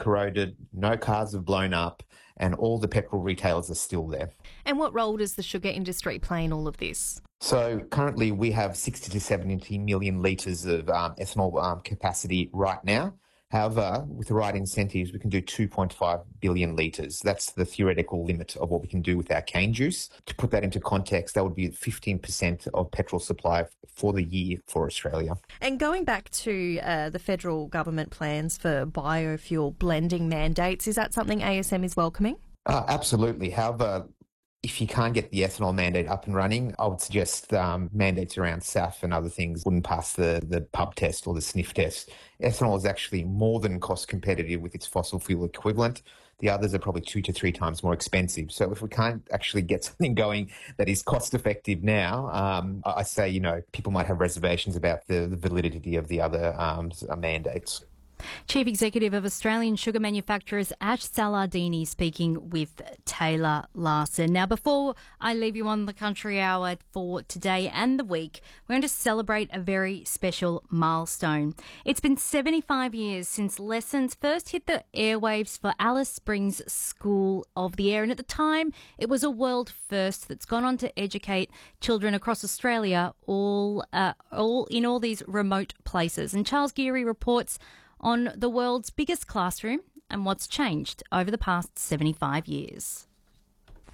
corroded, no cars have blown up, and all the petrol retailers are still there. And what role does the sugar industry play in all of this? So currently we have 60 to 70 million litres of ethanol capacity right now. However, with the right incentives, we can do 2.5 billion litres. That's the theoretical limit of what we can do with our cane juice. To put that into context, that would be 15% of petrol supply for the year for Australia. And going back to the federal government plans for biofuel blending mandates, is that something ASM is welcoming? Absolutely. However, if you can't get the ethanol mandate up and running, I would suggest mandates around SAF and other things wouldn't pass the pub test or the sniff test. Ethanol is actually more than cost competitive with its fossil fuel equivalent. The others are probably 2 to 3 times more expensive. So if we can't actually get something going that is cost effective now, I say, people might have reservations about the validity of the other mandates. Chief Executive of Australian Sugar Manufacturers Ash Salardini speaking with Taylor Larson. Now, before I leave you on the Country Hour for today and the week, we're going to celebrate a very special milestone. It's been 75 years since lessons first hit the airwaves for Alice Springs School of the Air, and at the time it was a world first that's gone on to educate children across Australia, all in all these remote places. And Charles Geary reports on the world's biggest classroom and what's changed over the past 75 years.